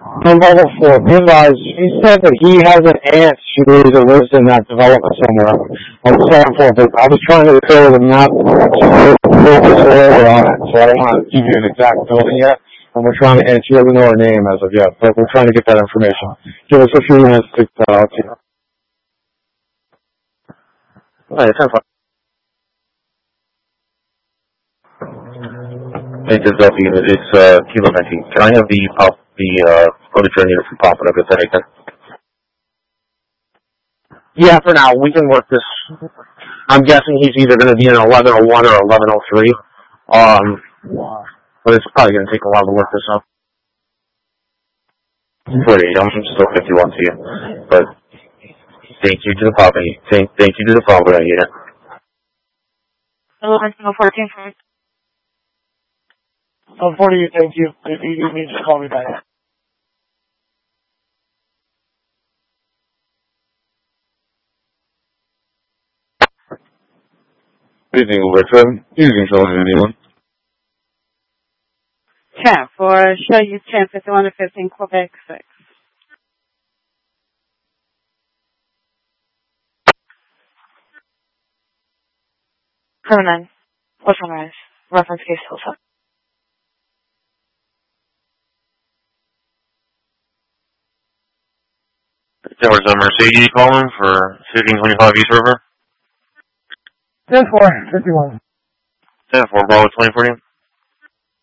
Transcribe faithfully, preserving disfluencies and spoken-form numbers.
On level four, Pinbars, he said that he has an aunt she believes that lives in that development somewhere. On the second floor, but I was trying to fill the map so over on it, so I don't want to give you an exact building yet. And we're trying to, and she doesn't know her name as of yet, but we're trying to get that information. Give us a few minutes to get that out to you. Alright, ten five. Hey, Delphi, it's uh, Kilo nineteen. Can I have the pop, the uh, furniture unit from Papa if it's anything? Yeah, for now, we can work this. I'm guessing he's either going to be in eleven oh one or eleven oh three. Um, but it's probably going to take a while to work this up. forty-eight, I'm still fifty-one to you. But thank you to the Papa. Thank, thank you to the Papa, yeah. eleven fourteen. Oh, forty-eight, thank you. If you need me, just call me back. Anything over seven? You can control anyone. ten for show you ten fifty-one to fifteen Quebec six. Cronin, what's on rise? Reference case Hilltop. There was a Mercedes calling for fifteen twenty-five East River. ten four, fifty-one. ten four, Bravo twenty forty.